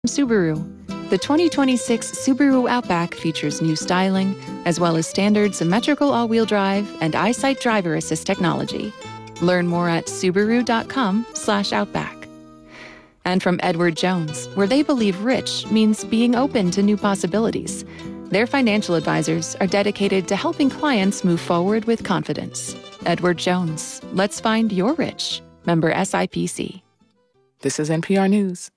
Subaru. The 2026 Subaru Outback features new styling, as well as standard symmetrical all-wheel drive and EyeSight driver assist technology. Learn more at Subaru.com/Outback. And from Edward Jones, where they believe rich means being open to new possibilities. Their financial advisors are dedicated to helping clients move forward with confidence. Edward Jones, let's find your rich. Member SIPC. This is NPR News.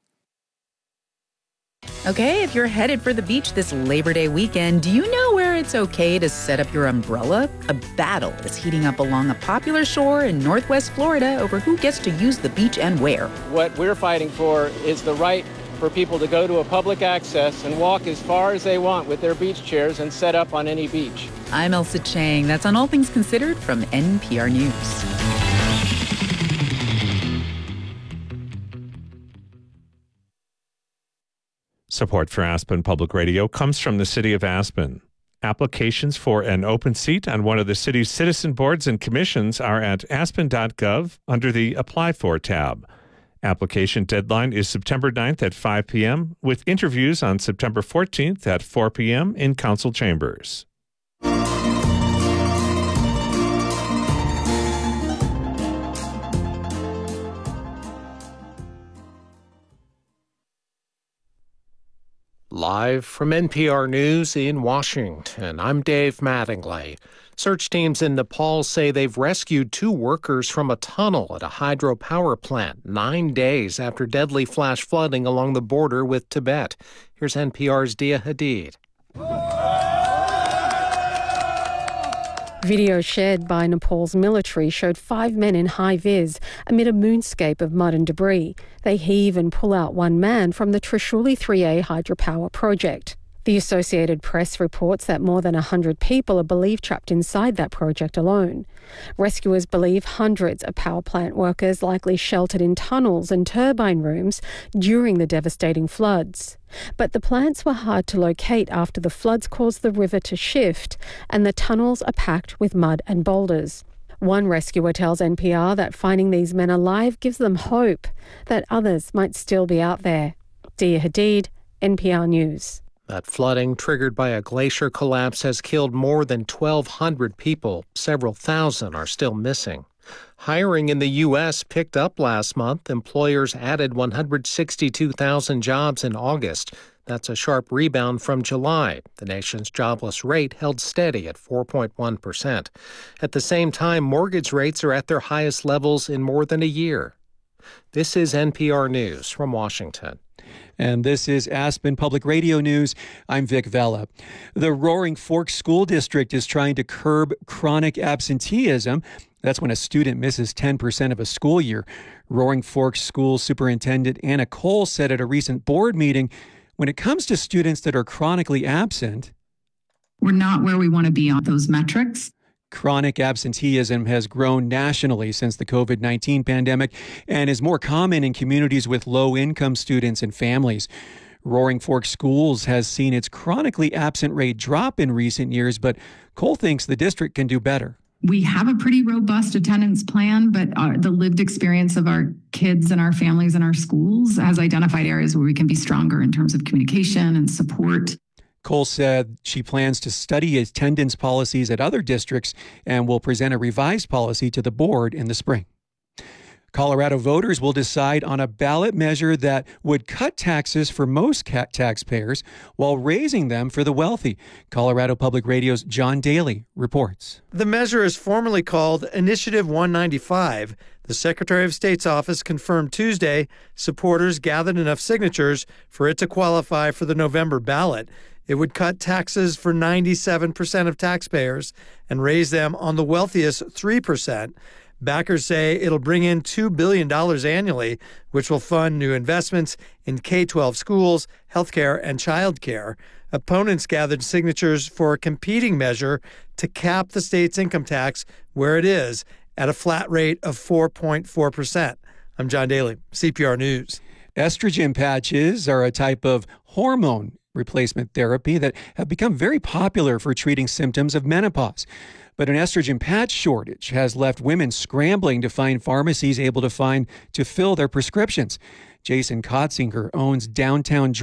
Okay, if you're headed for the beach this Labor Day weekend, do you know where it's okay to set up your umbrella? A battle is heating up along a popular shore in Northwest Florida over who gets to use the beach and where. What we're fighting for is the right for people to go to a public access and walk as far as they want with their beach chairs and set up on any beach. I'm Elsa Chang. That's on All Things Considered from NPR News. Support for Aspen Public Radio comes from the City of Aspen. Applications for an open seat on one of the city's citizen boards and commissions are at aspen.gov under the Apply For tab. Application deadline is September 9th at 5 p.m., with interviews on September 14th at 4 p.m. in council chambers. Live from NPR News in Washington, I'm Dave Mattingly. Search teams in Nepal say they've rescued 2 workers from a tunnel at a hydropower plant 9 days after deadly flash flooding along the border with Tibet. Here's NPR's Dia Hadid. Video shared by Nepal's military showed 5 men in high-vis amid a moonscape of mud and debris. They heave and pull out 1 man from the Trishuli 3A hydropower project. The Associated Press reports that more than 100 people are believed trapped inside that project alone. Rescuers believe hundreds of power plant workers likely sheltered in tunnels and turbine rooms during the devastating floods. But the plants were hard to locate after the floods caused the river to shift and the tunnels are packed with mud and boulders. One rescuer tells NPR that finding these men alive gives them hope that others might still be out there. Dia Hadid, NPR News. That flooding, triggered by a glacier collapse, has killed more than 1,200 people. Several thousand are still missing. Hiring in the U.S. picked up last month. Employers added 162,000 jobs in August. That's a sharp rebound from July. The nation's jobless rate held steady at 4.1%. At the same time, mortgage rates are at their highest levels in more than a year. This is NPR News from Washington. And this is Aspen Public Radio News. I'm Vic Vella. The Roaring Forks School District is trying to curb chronic absenteeism. That's when a student misses 10% of a school year. Roaring Forks School Superintendent Anna Cole said at a recent board meeting, when it comes to students that are chronically absent, we're not where we want to be on those metrics. Chronic absenteeism has grown nationally since the COVID-19 pandemic and is more common in communities with low-income students and families. Roaring Forks Schools has seen its chronically absent rate drop in recent years, but Cole thinks the district can do better. We have a pretty robust attendance plan, but the lived experience of our kids and our families and our schools has identified areas where we can be stronger in terms of communication and support. Cole said she plans to study attendance policies at other districts and will present a revised policy to the board in the spring. Colorado voters will decide on a ballot measure that would cut taxes for most taxpayers while raising them for the wealthy. Colorado Public Radio's John Daly reports. The measure is formally called Initiative 195. The Secretary of State's office confirmed Tuesday supporters gathered enough signatures for it to qualify for the November ballot. It would cut taxes for 97% of taxpayers and raise them on the wealthiest 3%. Backers say it'll bring in $2 billion annually, which will fund new investments in K-12 schools, healthcare, and childcare. Opponents gathered signatures for a competing measure to cap the state's income tax where it is, at a flat rate of 4.4%. I'm John Daly, CPR News. Estrogen patches are a type of hormone replacement therapy that have become very popular for treating symptoms of menopause. But an estrogen patch shortage has left women scrambling to find pharmacies able to fill their prescriptions. Jason Kotzinger owns downtown